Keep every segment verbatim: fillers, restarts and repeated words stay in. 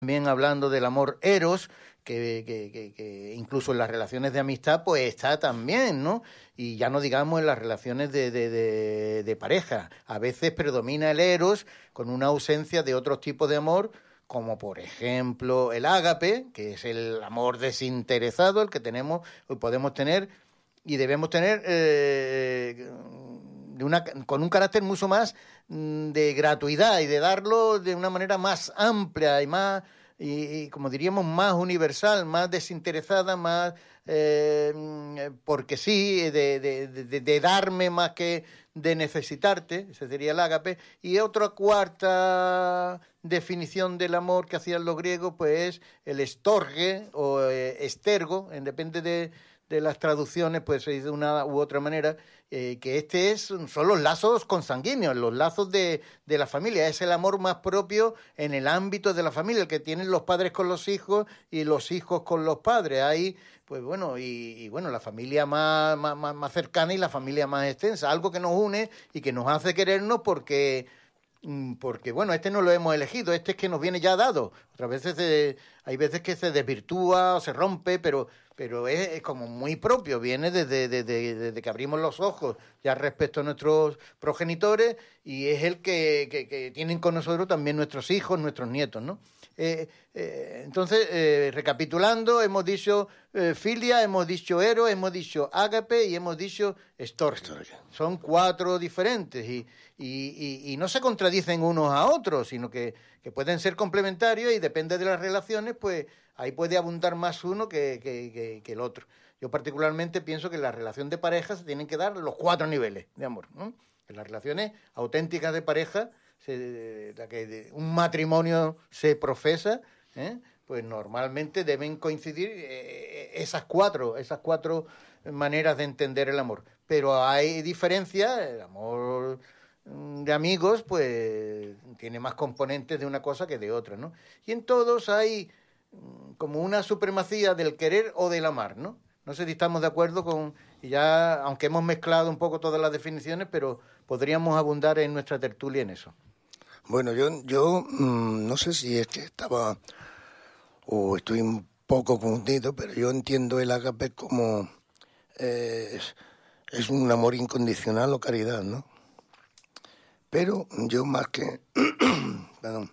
también hablando del amor eros, que, que, que, que incluso en las relaciones de amistad pues está también, ¿no? Y ya no digamos en las relaciones de, de, de, de pareja. A veces predomina el eros con una ausencia de otros tipos de amor, como por ejemplo el ágape, que es el amor desinteresado, el que tenemos, podemos tener y debemos tener eh, de una, con un carácter mucho más de gratuidad y de darlo de una manera más amplia y más, y, y como diríamos, más universal, más desinteresada, más eh, porque sí, de, de, de, de darme más que de necesitarte, ese sería el ágape. Y otra cuarta definición del amor que hacían los griegos, pues es el estorge o eh, estergo, depende de de las traducciones, pues se dice de una u otra manera, eh, que este es, son los lazos consanguíneos, los lazos de, de la familia, es el amor más propio en el ámbito de la familia, el que tienen los padres con los hijos y los hijos con los padres. Ahí, pues bueno, y, y bueno, la familia más, más, más cercana y la familia más extensa, algo que nos une y que nos hace querernos porque... porque bueno, este no lo hemos elegido, este es que nos viene ya dado. Otras veces eh, hay veces que se desvirtúa o se rompe, pero pero es, es como muy propio, viene desde, desde, desde que abrimos los ojos ya respecto a nuestros progenitores, y es el que, que, que tienen con nosotros también nuestros hijos, nuestros nietos, ¿no? Eh, eh, entonces, eh, recapitulando, hemos dicho eh, filia, hemos dicho eros, hemos dicho ágape y hemos dicho storge. Son cuatro diferentes y, y, y, y no se contradicen unos a otros, sino que, que pueden ser complementarios, y depende de las relaciones, pues ahí puede abundar más uno que, que, que, que el otro. Yo particularmente pienso que en la relación de pareja se tienen que dar los cuatro niveles de amor, ¿no? En las relaciones auténticas de pareja, se, la que un matrimonio se profesa, ¿eh? Pues normalmente deben coincidir eh, esas cuatro, esas cuatro maneras de entender el amor. Pero hay diferencias, el amor de amigos, pues tiene más componentes de una cosa que de otra, ¿no? Y en todos hay como una supremacía del querer o del amar, ¿no? No sé si estamos de acuerdo con, y ya, aunque hemos mezclado un poco todas las definiciones, pero podríamos abundar en nuestra tertulia en eso. Bueno, yo, yo mmm, no sé si es que estaba o estoy un poco confundido, pero yo entiendo el ágape como eh, es, es un amor incondicional o caridad, ¿no? Pero yo más que, perdón,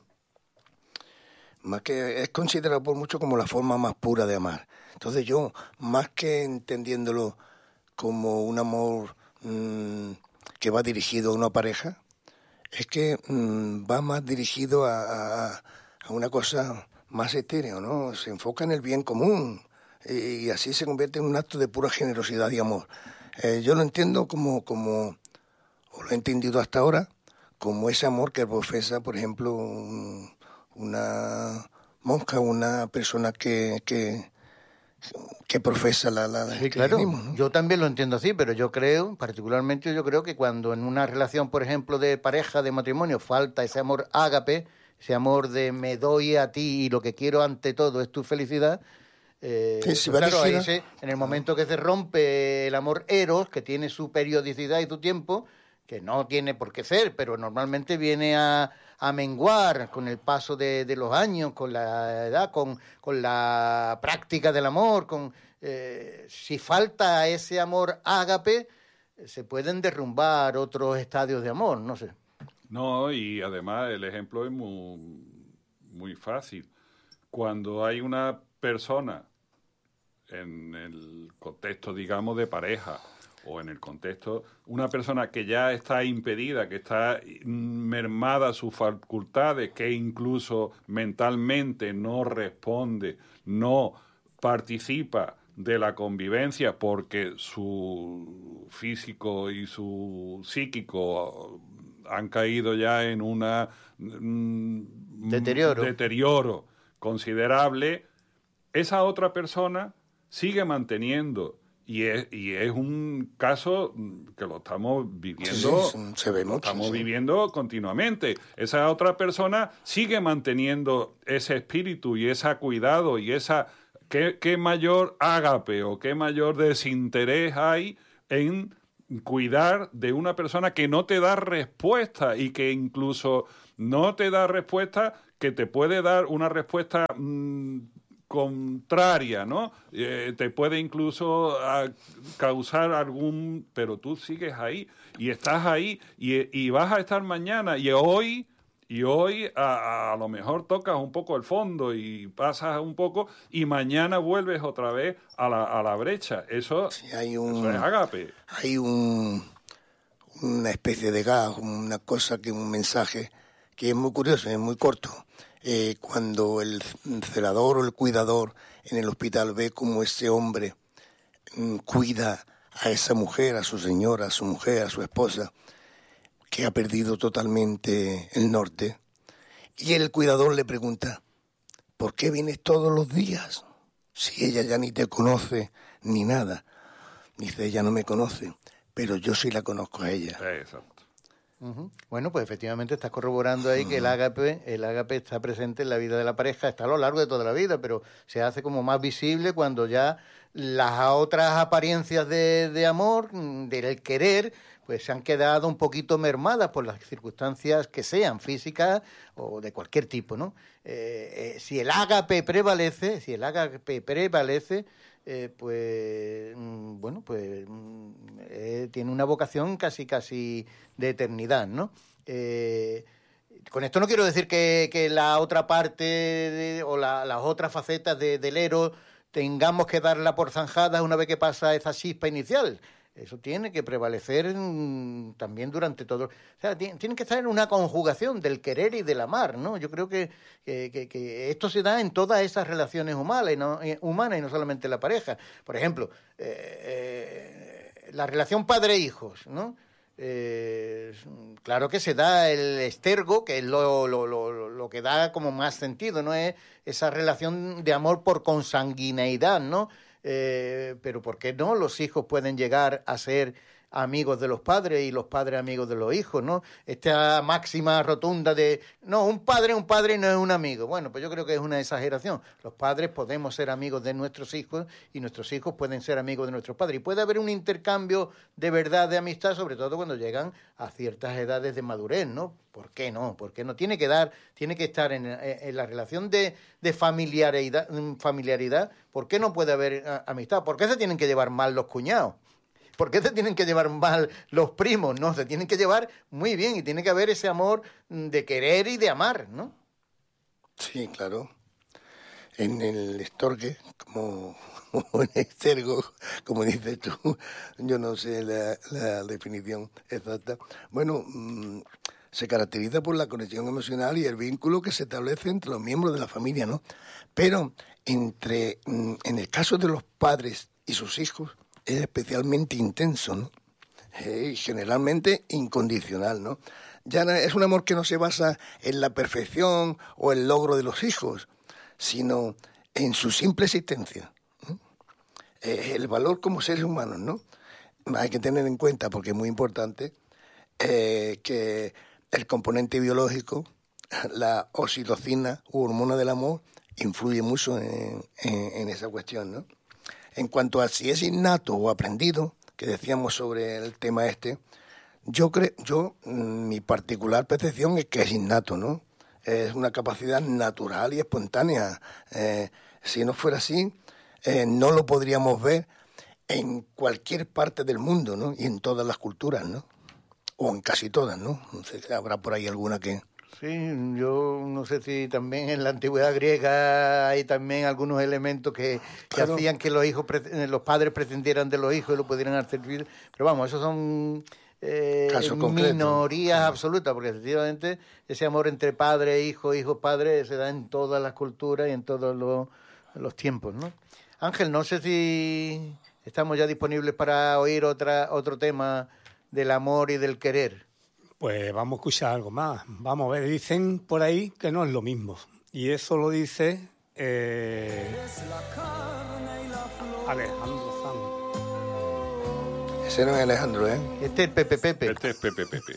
más que es considerado por muchos como la forma más pura de amar. Entonces yo, más que entendiéndolo como un amor mmm, que va dirigido a una pareja, es que mmm, va más dirigido a, a, a una cosa más etéreo, ¿no? Se enfoca en el bien común y, y así se convierte en un acto de pura generosidad y amor. Eh, yo lo entiendo como, como, o lo he entendido hasta ahora, como ese amor que profesa, por ejemplo, un, una monja, una persona que, que, que profesa la, la sí, claro, ¿no? Yo también lo entiendo así, pero yo creo, particularmente yo creo que cuando en una relación, por ejemplo, de pareja, de matrimonio, falta ese amor ágape, ese amor de me doy a ti y lo que quiero ante todo es tu felicidad, eh, sí, si pues claro, dirigida, ahí se, en el momento que se rompe el amor eros, que tiene su periodicidad y su tiempo, que no tiene por qué ser, pero normalmente viene a, a menguar con el paso de, de los años, con la edad, con, con la práctica del amor, con eh, si falta ese amor ágape, se pueden derrumbar otros estadios de amor, no sé. No, y además el ejemplo es muy, muy fácil. Cuando hay una persona en el contexto, digamos, de pareja, o en el contexto, una persona que ya está impedida, que está mermada sus facultades, que incluso mentalmente no responde, no participa de la convivencia porque su físico y su psíquico han caído ya en una mm, deterioro. deterioro considerable, esa otra persona sigue manteniendo. Y es, y es un caso que lo estamos viviendo, sí, sí, se ve lo mucho, estamos sí. viviendo continuamente. Esa otra persona sigue manteniendo ese espíritu y ese cuidado y esa... ¿Qué, qué mayor ágape o qué mayor desinterés hay en cuidar de una persona que no te da respuesta y que incluso no te da respuesta que te puede dar una respuesta mmm, contraria, ¿no? Eh, te puede incluso a, causar algún... Pero tú sigues ahí y estás ahí y, y vas a estar mañana y hoy... Y hoy a, a lo mejor tocas un poco el fondo y pasas un poco y mañana vuelves otra vez a la, a la brecha. Eso, sí, hay un, eso es ágape. Hay un, una especie de gag, una cosa, que un mensaje que es muy curioso, es muy corto. Eh, cuando el celador o el cuidador en el hospital ve cómo ese hombre mm, cuida a esa mujer, a su señora, a su mujer, a su esposa, que ha perdido totalmente el norte, y el cuidador le pregunta, ¿por qué vienes todos los días? Si ella ya ni te conoce ni nada. Dice, ella no me conoce, pero yo sí la conozco a ella. Exacto. Uh-huh. Bueno, pues efectivamente estás corroborando ahí uh-huh. que el ágape, el ágape está presente en la vida de la pareja, está a lo largo de toda la vida, pero se hace como más visible cuando ya las otras apariencias de, de amor, del querer, pues se han quedado un poquito mermadas por las circunstancias que sean, físicas o de cualquier tipo, ¿no? Eh, eh, si el ágape prevalece, si el ágape prevalece, eh, pues, mm, bueno, pues mm, eh, tiene una vocación casi, casi de eternidad, ¿no? Eh, con esto no quiero decir que, que la otra parte de, o la, las otras facetas de, del eros tengamos que darla por zanjada una vez que pasa esa chispa inicial. Eso tiene que prevalecer mmm, también durante todo. O sea, tiene, tiene que estar en una conjugación del querer y del amar, ¿no? Yo creo que, que, que, que esto se da en todas esas relaciones humanas y no, eh, humanas y no solamente en la pareja. Por ejemplo, eh, eh, la relación padre-hijos, ¿no? Eh, claro que se da el estergo, que es lo, lo, lo, lo que da como más sentido, ¿no? Es esa relación de amor por consanguineidad, ¿no? Eh, pero ¿por qué no? Los hijos pueden llegar a ser amigos de los padres y los padres amigos de los hijos, ¿no? Esta máxima rotunda de, no, un padre un padre no es un amigo. Bueno, pues yo creo que es una exageración. Los padres podemos ser amigos de nuestros hijos y nuestros hijos pueden ser amigos de nuestros padres. Y puede haber un intercambio de verdad, de amistad, sobre todo cuando llegan a ciertas edades de madurez, ¿no? ¿Por qué no? ¿Por qué no? Tiene que dar, tiene que estar en, en la relación de, de familiaridad, familiaridad. ¿Por qué no puede haber amistad? ¿Por qué se tienen que llevar mal los cuñados? ¿Por qué se tienen que llevar mal los primos? No, se tienen que llevar muy bien y tiene que haber ese amor de querer y de amar, ¿no? Sí, claro. En el estorque, como, como en el estergo, como dices tú, yo no sé la, la definición exacta. Bueno, mmm, se caracteriza por la conexión emocional y el vínculo que se establece entre los miembros de la familia, ¿no? Pero entre, mmm, en el caso de los padres y sus hijos, es especialmente intenso, ¿no? Eh, y generalmente incondicional, ¿no? Ya es un amor que no se basa en la perfección o el logro de los hijos, sino en su simple existencia, ¿no? Eh, el valor como seres humanos, ¿no? Hay que tener en cuenta, porque es muy importante, eh, que el componente biológico, la oxitocina u hormona del amor, influye mucho en, en, en esa cuestión, ¿no? En cuanto a si es innato o aprendido, que decíamos sobre el tema este, yo creo, yo mi particular percepción es que es innato, ¿no? Es una capacidad natural y espontánea. Eh, si no fuera así, eh, no lo podríamos ver en cualquier parte del mundo, ¿no? Y en todas las culturas, ¿no? O en casi todas, ¿no? No sé si habrá por ahí alguna que... Sí, yo no sé si también en la antigüedad griega hay también algunos elementos que, que claro. hacían que los hijos, los padres prescindieran de los hijos y lo pudieran hacer vivir. Pero vamos, esos son eh, minorías absolutas, porque efectivamente ese amor entre padre, hijo, hijo, padre se da en todas las culturas y en todos los, los tiempos, ¿no? Ángel, no sé si estamos ya disponibles para oír otra otro tema del amor y del querer. Pues vamos a escuchar algo más. Vamos a ver, dicen por ahí que no es lo mismo. Y eso lo dice eh, Alejandro Sanz. Ese no es Alejandro, ¿eh? Este es Pepe Pepe. Este es Pepe Pepe.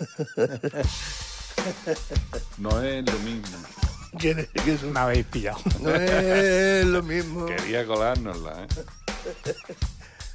No es lo mismo. ¿Quién es? ¿Qué es? Me habéis pillado. No es lo mismo. Quería colárnosla, ¿eh?